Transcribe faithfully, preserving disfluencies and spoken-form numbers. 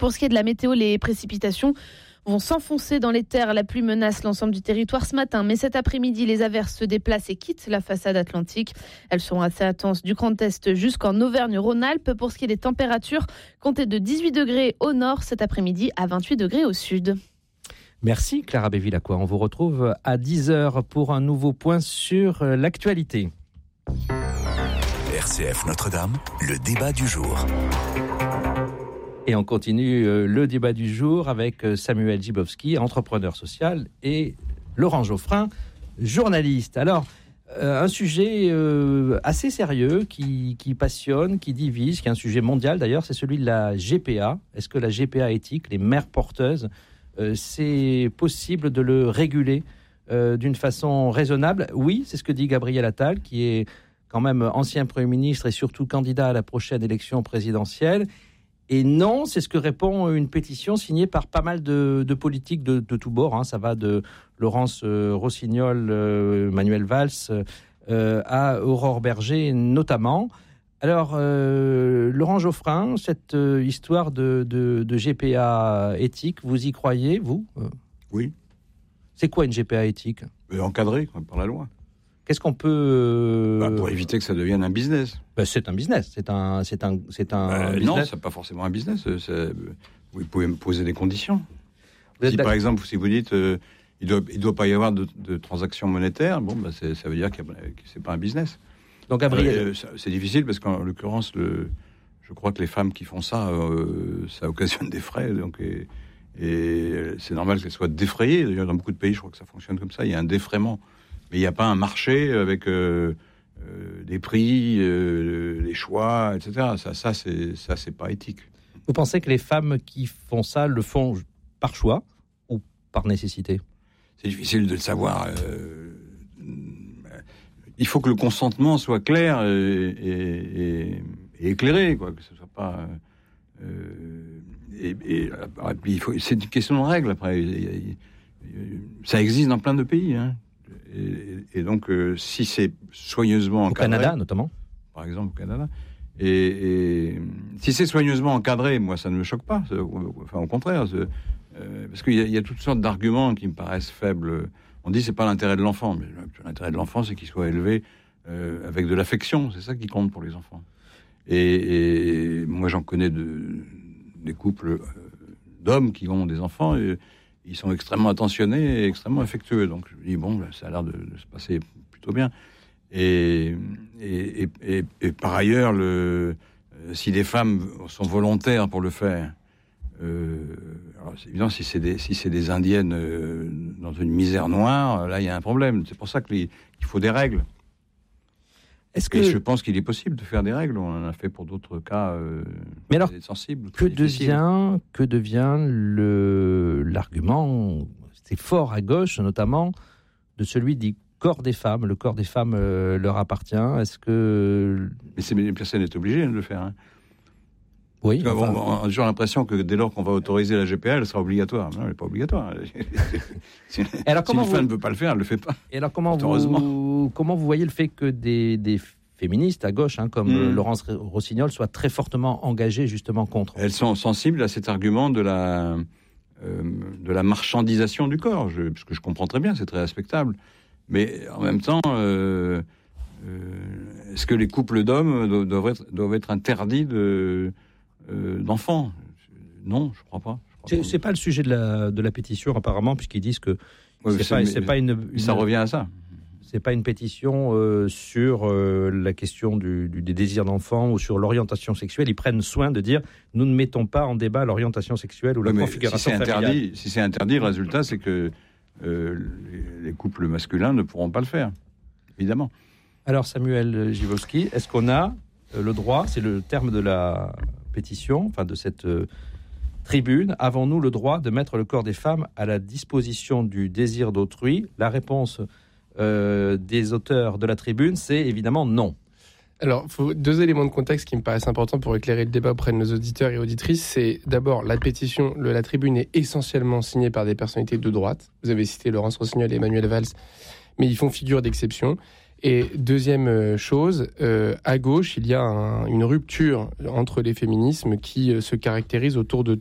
Pour ce qui est de la météo, les précipitations vont s'enfoncer dans les terres. La pluie menace l'ensemble du territoire ce matin. Mais cet après-midi, les averses se déplacent et quittent la façade atlantique. Elles seront assez intenses du Grand Est jusqu'en Auvergne-Rhône-Alpes. Pour ce qui est des températures, comptez de dix-huit degrés au nord cet après-midi à vingt-huit degrés au sud. Merci Clara Béville-Lacroix. On vous retrouve à dix heures pour un nouveau point sur l'actualité. R C F Notre-Dame, le débat du jour. Et on continue le débat du jour avec Samuel Gibowski, entrepreneur social, et Laurent Geoffrin, journaliste. Alors, euh, un sujet euh, assez sérieux qui, qui passionne, qui divise, qui est un sujet mondial d'ailleurs, c'est celui de la G P A. Est-ce que la G P A éthique, les mères porteuses, euh, c'est possible de le réguler euh, d'une façon raisonnable? Oui, c'est ce que dit Gabriel Attal, qui est quand même ancien Premier ministre et surtout candidat à la prochaine élection présidentielle. Et non, c'est ce que répond une pétition signée par pas mal de, de politiques de, de tous bords. Hein. Ça va de Laurence euh, Rossignol, euh, Manuel Valls, euh, à Aurore Berger notamment. Alors, euh, Laurent Geoffrin, cette euh, histoire de, de, de G P A éthique, vous y croyez, vous ? Oui. C'est quoi une G P A éthique ? Encadrée par la loi. Qu'est-ce qu'on peut... Euh... Bah, pour éviter que ça devienne un business. Bah, c'est un business. C'est un, c'est un, c'est un euh, business. Non, c'est pas forcément un business. C'est... Vous pouvez me poser des conditions. Vous si, par exemple, si vous dites euh, il doit, il doit pas y avoir de, de transactions monétaires, bon, bah, c'est, ça veut dire que c'est pas un business. Donc, Gabriel... Euh, c'est difficile parce qu'en l'occurrence, le, je crois que les femmes qui font ça, euh, ça occasionne des frais. Donc, et, et c'est normal qu'elles soient défrayées. D'ailleurs, dans beaucoup de pays, je crois que ça fonctionne comme ça. Il y a un défraiement. Mais il n'y a pas un marché avec euh, euh, des prix, euh, les choix, et cetera. Ça, ça, c'est, ça, c'est pas éthique. Vous pensez que les femmes qui font ça le font par choix ou par nécessité ? C'est difficile de le savoir. Euh, il faut que le consentement soit clair et, et, et, et éclairé, quoi. Que ce soit pas. Euh, et, et, et puis il faut. C'est une question de règles. Après, ça existe dans plein de pays, hein. Et, et donc, euh, si c'est soigneusement encadré... Au Canada, notamment. Par exemple, au Canada. Et, et si c'est soigneusement encadré, moi, ça ne me choque pas. Enfin, au contraire. Euh, parce qu'il y a, il y a toutes sortes d'arguments qui me paraissent faibles. On dit que c'est pas l'intérêt de l'enfant. Mais l'intérêt de l'enfant, c'est qu'il soit élevé euh, avec de l'affection. C'est ça qui compte pour les enfants. Et, et moi, j'en connais de, des couples euh, d'hommes qui ont des enfants... Et, ils sont extrêmement attentionnés et extrêmement affectueux. Donc, je me dis, bon, ça a l'air de, de se passer plutôt bien. Et, et, et, et, et par ailleurs, le, si des femmes sont volontaires pour le faire, euh, alors c'est évident, si c'est des, si c'est des indiennes euh, dans une misère noire, là, il y a un problème. C'est pour ça qu'il faut des règles. Est-ce que... Et je pense qu'il est possible de faire des règles. On en a fait pour d'autres cas euh, Mais alors, sensibles. Que devient, que devient le, l'argument, c'est fort à gauche notamment, de celui dit corps des femmes. Le corps des femmes euh, leur appartient. Est-ce que... Mais, c'est, mais personne n'est obligé de le faire. Hein. Oui. Enfin... On, on a toujours l'impression que dès lors qu'on va autoriser la G P A, elle sera obligatoire. Non, elle n'est pas obligatoire. si alors, si une femme ne veut pas le faire, elle ne le fait pas. Et alors, comment vous, comment vous voyez le fait que des, des féministes à gauche, hein, comme mmh. Laurence Rossignol, soient très fortement engagées justement contre? Elles sont sensibles à cet argument de la, euh, de la marchandisation du corps, je, parce que je comprends très bien, c'est très respectable. Mais en même temps... Euh, euh, est-ce que les couples d'hommes doivent être, doivent être interdits de... Euh, d'enfants? Non, je crois pas. Je crois c'est, pas. c'est pas le sujet de la, de la pétition apparemment, puisqu'ils disent que ouais, c'est, c'est, pas, mais, c'est pas une, une... Ça revient à ça. C'est pas une pétition euh, sur euh, la question du, du, des désirs d'enfant ou sur l'orientation sexuelle. Ils prennent soin de dire nous ne mettons pas en débat l'orientation sexuelle ou la oui, configuration si c'est familiale. Interdit, si c'est interdit, le résultat c'est que euh, les, les couples masculins ne pourront pas le faire, évidemment. Alors Samuel Gibowski, est-ce qu'on a euh, le droit, c'est le terme de la pétition, enfin de cette euh, tribune, avons-nous le droit de mettre le corps des femmes à la disposition du désir d'autrui? La réponse euh, des auteurs de la tribune, c'est évidemment non. Alors, faut deux éléments de contexte qui me paraissent importants pour éclairer le débat auprès de nos auditeurs et auditrices. C'est d'abord, la pétition, le, la tribune est essentiellement signée par des personnalités de droite. Vous avez cité Laurence Rossignol et Manuel Valls, mais ils font figure d'exception. Et deuxième chose, euh, à gauche, il y a un, une rupture entre les féminismes qui euh, se caractérise autour de